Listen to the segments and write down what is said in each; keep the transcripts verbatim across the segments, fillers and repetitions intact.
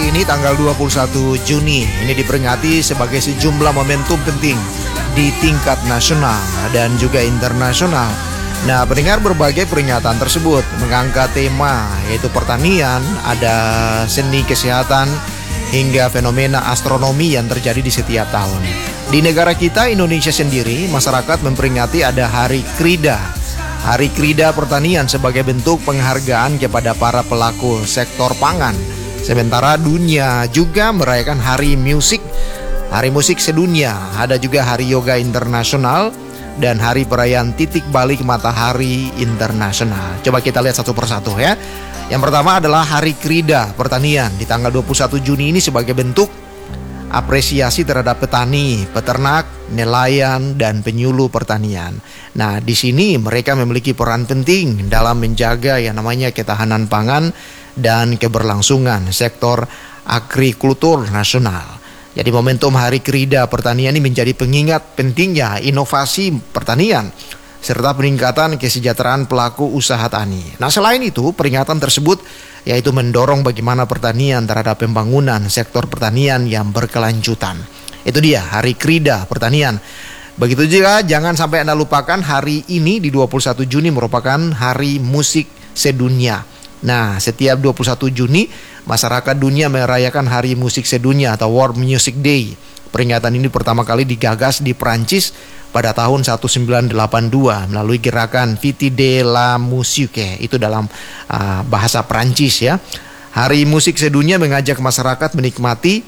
hari ini tanggal dua puluh satu Juni. Ini diperingati sebagai sejumlah momentum penting di tingkat nasional dan juga internasional. Nah, pendengar, berbagai peringatan tersebut mengangkat tema yaitu pertanian, ada seni kesehatan, hingga fenomena astronomi yang terjadi di setiap tahun. Di negara kita Indonesia sendiri, masyarakat memperingati ada Hari Krida. Hari Krida Pertanian sebagai bentuk penghargaan kepada para pelaku sektor pangan. Sementara dunia juga merayakan Hari Musik, Hari Musik Sedunia. Ada juga Hari Yoga Internasional dan Hari Perayaan Titik Balik Matahari Internasional. Coba kita lihat satu persatu ya. Yang pertama adalah Hari Krida Pertanian di tanggal dua puluh satu Juni ini sebagai bentuk apresiasi terhadap petani, peternak, nelayan, dan penyuluh pertanian. Nah, di sini mereka memiliki peran penting dalam menjaga yang namanya ketahanan pangan dan keberlangsungan sektor agrikultur nasional. Jadi momentum Hari Krida Pertanian ini menjadi pengingat pentingnya inovasi pertanian serta peningkatan kesejahteraan pelaku usaha tani. Nah, selain itu, peringatan tersebut yaitu mendorong bagaimana pertanian terhadap pembangunan sektor pertanian yang berkelanjutan. Itu dia Hari Krida Pertanian. Begitu juga jangan sampai Anda lupakan hari ini di dua puluh satu Juni merupakan Hari Musik Sedunia. Nah, setiap dua puluh satu Juni masyarakat dunia merayakan Hari Musik Sedunia atau World Music Day. Peringatan ini pertama kali digagas di Prancis pada tahun seribu sembilan ratus delapan puluh dua melalui gerakan Fête de la Musique, itu dalam uh, bahasa Prancis ya. Hari Musik Sedunia mengajak masyarakat menikmati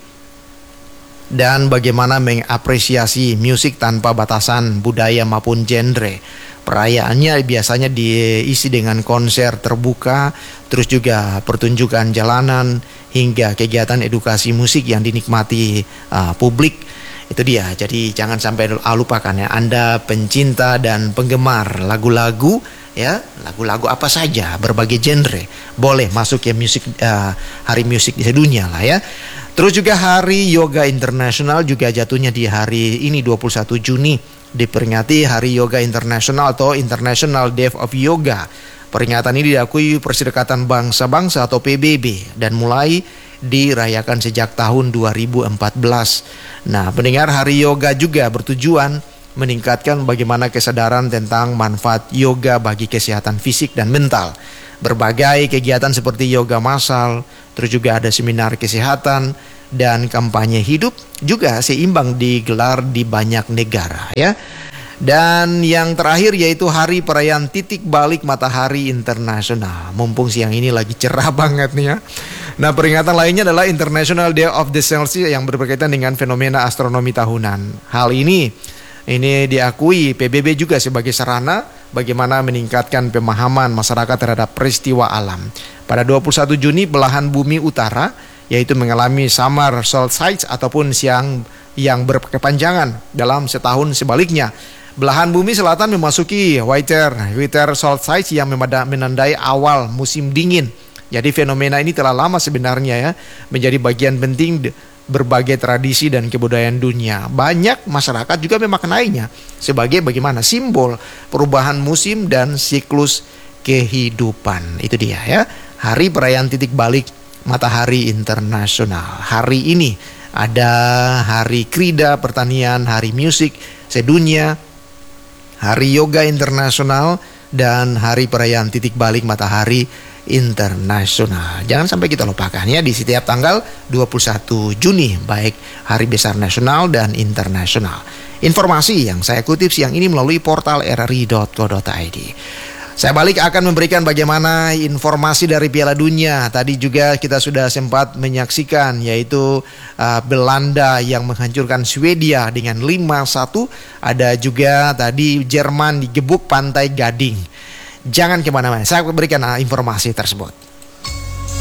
dan bagaimana mengapresiasi musik tanpa batasan budaya maupun genre. Perayaannya biasanya diisi dengan konser terbuka, terus juga pertunjukan jalanan hingga kegiatan edukasi musik yang dinikmati uh, publik. Itu dia, jadi jangan sampai lupakan ya, Anda pencinta dan penggemar lagu-lagu ya, lagu-lagu apa saja, berbagai genre, boleh masuk ya musik uh, Hari Musik Sedunia lah ya. Terus juga Hari Yoga Internasional juga jatuhnya di hari ini dua puluh satu Juni, diperingati Hari Yoga Internasional atau International Day of Yoga. Peringatan ini diakui Perserikatan Bangsa-Bangsa atau P B B dan mulai dirayakan sejak tahun dua ribu empat belas. Nah, pendengar, Hari Yoga juga bertujuan meningkatkan bagaimana kesadaran tentang manfaat yoga bagi kesehatan fisik dan mental. Berbagai kegiatan seperti yoga massal, terus juga ada seminar kesehatan dan kampanye hidup juga seimbang digelar di banyak negara ya. Dan yang terakhir yaitu Hari Perayaan Titik Balik Matahari Internasional. Mumpung siang ini lagi cerah banget nih ya. Nah, peringatan lainnya adalah International Day of the Celsius yang berkaitan dengan fenomena astronomi tahunan. Hal ini ini diakui P B B juga sebagai sarana bagaimana meningkatkan pemahaman masyarakat terhadap peristiwa alam. Pada dua puluh satu Juni belahan bumi utara yaitu mengalami summer solstice ataupun siang yang berkepanjangan dalam setahun sebaliknya. Belahan bumi selatan memasuki winter, winter solstice yang menandai awal musim dingin. Jadi fenomena ini telah lama sebenarnya ya menjadi bagian penting berbagai tradisi dan kebudayaan dunia. Banyak masyarakat juga memaknainya sebagai bagaimana simbol perubahan musim dan siklus kehidupan. Itu dia ya, Hari Perayaan Titik Balik Matahari Internasional. Hari ini ada Hari Krida Pertanian, Hari Musik Sedunia, Hari Yoga Internasional, dan Hari Perayaan Titik Balik Matahari Internasional. Jangan sampai kita lupakan ya di setiap tanggal dua puluh satu Juni, baik hari besar nasional dan internasional. Informasi yang saya kutip siang ini melalui portal r r i dot co dot i d. Saya balik akan memberikan bagaimana informasi dari Piala Dunia. Tadi juga kita sudah sempat menyaksikan yaitu uh, Belanda yang menghancurkan Swedia dengan lima satu. Ada juga tadi Jerman digebuk Pantai Gading. Jangan kemana-mana, saya berikan uh, informasi tersebut.